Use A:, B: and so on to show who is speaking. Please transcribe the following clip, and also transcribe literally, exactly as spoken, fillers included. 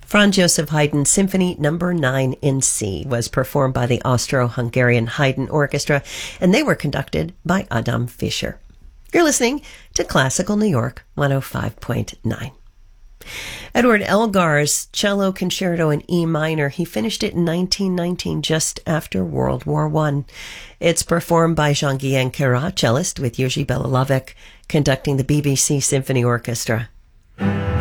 A: Franz Joseph Haydn Symphony Number nine in C was performed by the Austro-Hungarian Haydn Orchestra, and they were conducted by Adam Fischer. You're listening to Classical New York one oh five point nine. Edward Elgar's cello concerto in E minor, he finished it in nineteen nineteen, just after World War One. It's performed by Jean-Guyen Queyras, cellist, with Jerzy Belohlavek conducting the B B C Symphony Orchestra.